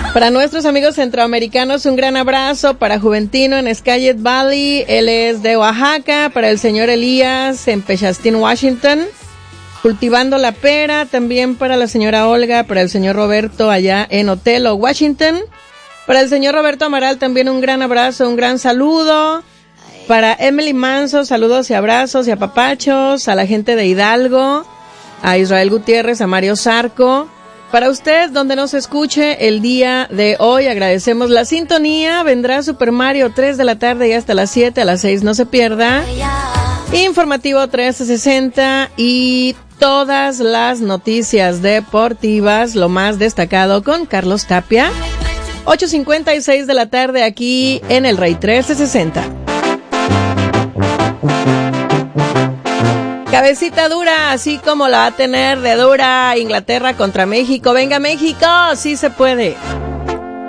Para nuestros amigos centroamericanos, un gran abrazo para Juventino en Skagit Valley, él es de Oaxaca, para el señor Elías en Pechastín, Washington, cultivando la pera, también para la señora Olga, para el señor Roberto allá en Otelo, Washington, para el señor Roberto Amaral también un gran abrazo, un gran saludo, para Emily Manso, saludos y abrazos y apapachos, a la gente de Hidalgo, a Israel Gutiérrez, a Mario Zarco. Para usted, donde nos escuche el día de hoy, agradecemos la sintonía. Vendrá Super Mario 3 de la tarde y hasta las 7, a las 6 no se pierda. Informativo 1360 y todas las noticias deportivas, lo más destacado con Carlos Tapia. 8:56 de la tarde aquí en el Rey 1360. Cabecita dura, así como la va a tener de dura Inglaterra contra México. Venga México, sí se puede.